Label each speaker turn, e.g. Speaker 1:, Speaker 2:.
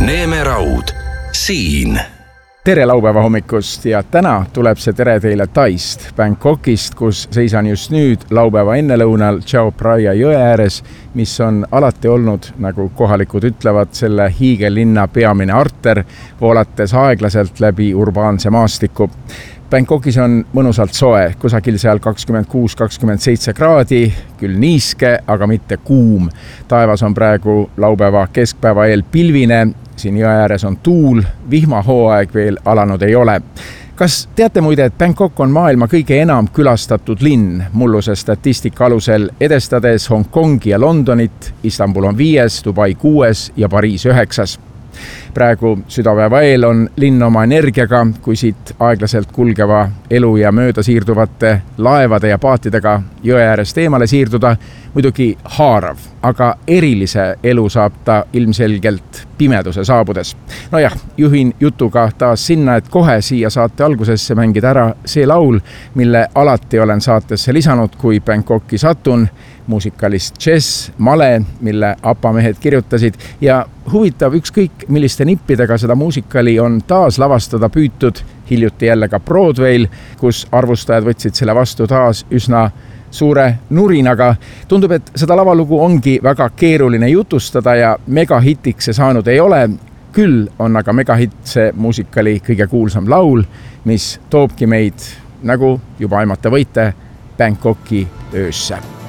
Speaker 1: Neeme Raud, siin.
Speaker 2: Tere laupäeva hommikust ja täna tuleb see tere teile Taist, Bangkokist, kus seisan just nüüd laupäeva ennelõunal Chao Phraya jõe ääres, mis on alati olnud, nagu kohalikud ütlevad, selle hiigellinna peamine arter, voolates aeglaselt läbi urbaanse maastiku. Bangkokis on mõnusalt soe, kusagil seal 26-27 kraadi, küll niiske, aga mitte kuum. Taevas on praegu laupäeva keskpäeva eel pilvine, siin jõe ääres on tuul, vihmahooaeg veel alanud ei ole. Kas teate muide, et Bangkok on maailma kõige enam külastatud linn, mulluse statistika alusel edestades Hongkongi ja Londonit, Istanbul on 5, Dubai 6 ja Pariis 9. Praegu südapäeva eel on linn oma energiaga, kui siit aeglaselt kulgeva elu ja mööda siirduvate laevade ja paatidega jõe äärest eemale siirduda, muidugi haarav, aga erilise elu saab ta ilmselgelt pimeduse saabudes. Nojah, juhin jutuga taas sinna, et kohe siia saate algusesse mängida ära see laul, mille alati olen saatesse lisanud, kui Bangkoki satun, muusikalist Jess Male, mille apamehed kirjutasid ja huvitav ükskõik milliste nippidega seda muusikali on taas lavastada püütud, hiljuti jälle ka Broadwayl, kus arvustajad võtsid selle vastu taas üsna suure nurinaga. Tundub, et seda lavalugu ongi väga keeruline jutustada ja megahitiks see saanud ei ole. Küll on aga megahitt see muusikali kõige kuulsam laul, mis toobki meid, nagu juba aimata võite, Bangkoki öösse.